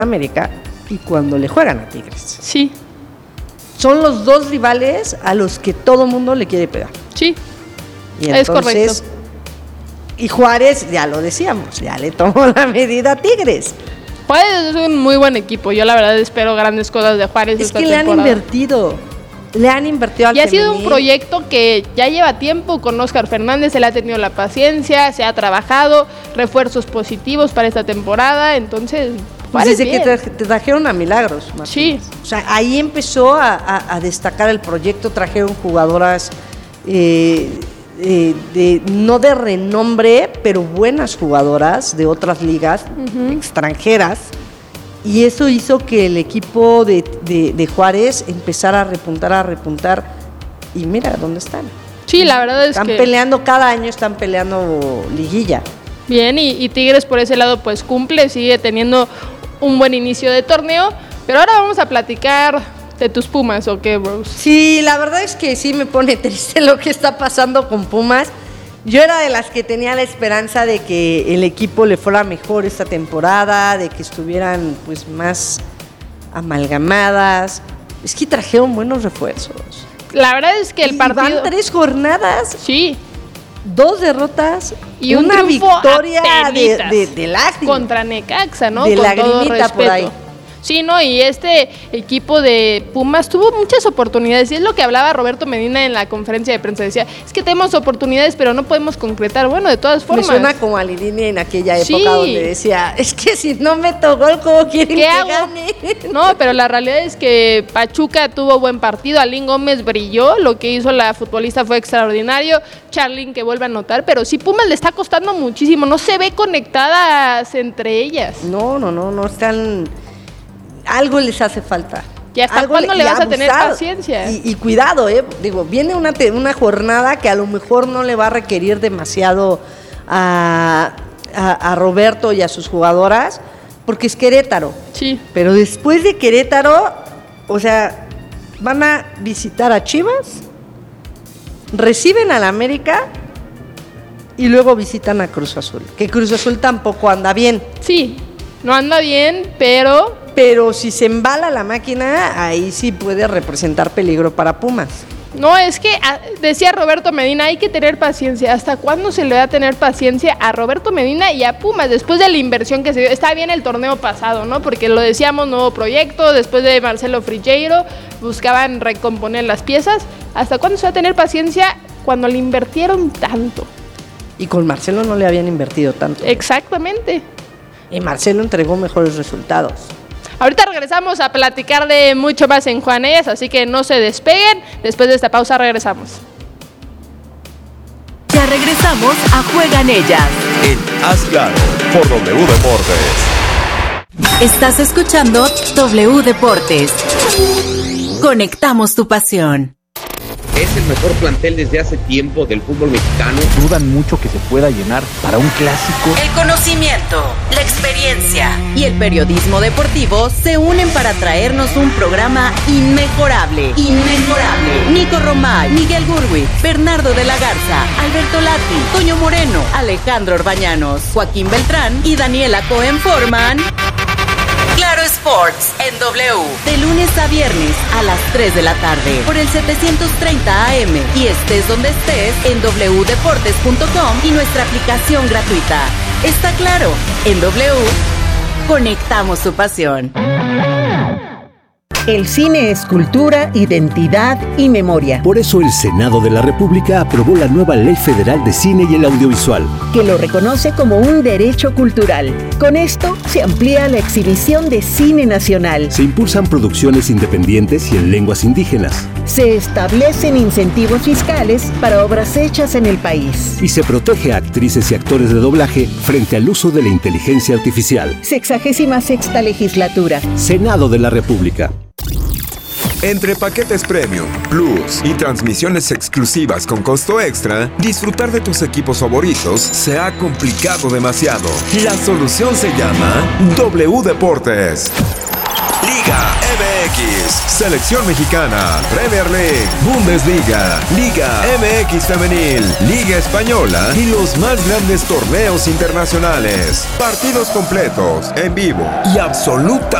América y cuando le juegan a Tigres. Sí. Son los dos rivales a los que todo mundo le quiere pegar. Sí, y entonces, es correcto. Y Juárez, ya lo decíamos, ya le tomó la medida a Tigres. Juárez es un muy buen equipo. Yo la verdad espero grandes cosas de Juárez esta temporada. Le han invertido al y ha sido femenil. un proyecto que ya lleva tiempo con Óscar Fernández. Él ha tenido la paciencia, se ha trabajado, refuerzos positivos para esta temporada. Entonces, pues desde que te trajeron a Milagros, Martín. Sí. O sea, ahí empezó a destacar el proyecto. Trajeron jugadoras no de renombre, pero buenas jugadoras de otras ligas extranjeras. Y eso hizo que el equipo de Juárez empezara a repuntar. Y mira dónde están. Sí, la verdad es están que... peleando cada año, están peleando liguilla. Bien, y Tigres por ese lado pues cumple, sigue teniendo un buen inicio de torneo. Pero ahora vamos a platicar de tus Pumas, ¿o qué, bros? Sí, la verdad es que sí me pone triste lo que está pasando con Pumas. Yo era de las que tenía la esperanza de que el equipo le fuera mejor esta temporada, de que estuvieran pues más amalgamadas. Es que trajeron buenos refuerzos. La verdad es que el partido... Van 3 jornadas. Sí. 2 derrotas y una victoria de lástima. Contra Necaxa, ¿no? De con lagrimita todo respeto. Por ahí. Sí, ¿no? Y este equipo de Pumas tuvo muchas oportunidades. Y es lo que hablaba Roberto Medina en la conferencia de prensa. Decía, es que tenemos oportunidades, pero no podemos concretar. Bueno, de todas formas. Me suena como a Lilini en aquella época donde decía, es que si no meto gol, ¿cómo quieren que gane? No, pero la realidad es que Pachuca tuvo buen partido. Alín Gómez brilló. Lo que hizo la futbolista fue extraordinario. Charlín que vuelve a anotar. Pero sí, Pumas le está costando muchísimo. No se ve conectadas entre ellas. No están... Algo les hace falta. ¿Y hasta cuándo le vas a tener paciencia? Y cuidado, digo, viene una jornada que a lo mejor no le va a requerir demasiado a Roberto y a sus jugadoras, porque es Querétaro. Sí. Pero después de Querétaro, o sea, van a visitar a Chivas, reciben a la América y luego visitan a Cruz Azul. Que Cruz Azul tampoco anda bien. Sí, no anda bien, pero si se embala la máquina, ahí sí puede representar peligro para Pumas. No, es que decía Roberto Medina, hay que tener paciencia. ¿Hasta cuándo se le va a tener paciencia a Roberto Medina y a Pumas? Después de la inversión que se dio, está bien el torneo pasado, ¿no? Porque lo decíamos, nuevo proyecto, después de Marcelo Frigueiro, buscaban recomponer las piezas. ¿Hasta cuándo se va a tener paciencia cuando le invirtieron tanto? Y con Marcelo no le habían invertido tanto. Exactamente. Y Marcelo entregó mejores resultados. Ahorita regresamos a platicar de mucho más en Juanes, así que no se despeguen. Después de esta pausa regresamos. Ya regresamos a Juegan Ellas. En Haz Claro, por W Deportes. Estás escuchando W Deportes. Conectamos tu pasión. Es el mejor plantel desde hace tiempo del fútbol mexicano. Dudan mucho que se pueda llenar para un clásico. El conocimiento, la experiencia y el periodismo deportivo se unen para traernos un programa inmejorable. Nico Romay, Miguel Gurwitz, Bernardo de la Garza, Alberto Lati, Toño Moreno, Alejandro Orbañanos, Joaquín Beltrán y Daniela Cohen forman Claro Sports en W, de lunes a viernes a las 3 de la tarde por el 730 AM y estés donde estés en wdeportes.com y nuestra aplicación gratuita. Está claro, en W conectamos tu pasión. El cine es cultura, identidad y memoria. Por eso el Senado de la República aprobó la nueva Ley Federal de Cine y el Audiovisual, que lo reconoce como un derecho cultural. Con esto se amplía la exhibición de cine nacional. Se impulsan producciones independientes y en lenguas indígenas. Se establecen incentivos fiscales para obras hechas en el país. Y se protege a actrices y actores de doblaje frente al uso de la inteligencia artificial. 66ª legislatura. Senado de la República. Entre paquetes Premium, Plus y transmisiones exclusivas con costo extra, disfrutar de tus equipos favoritos se ha complicado demasiado. La solución se llama W Deportes. Liga MX, Selección Mexicana, Premier League, Bundesliga, Liga MX Femenil, Liga Española y los más grandes torneos internacionales. Partidos completos, en vivo y absolutamente